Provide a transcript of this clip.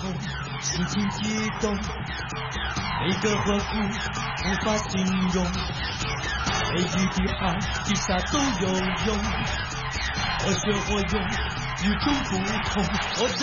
候心情激动，每个欢呼无法形容，每一滴汗滴下都有用，或血或勇与众不同，我真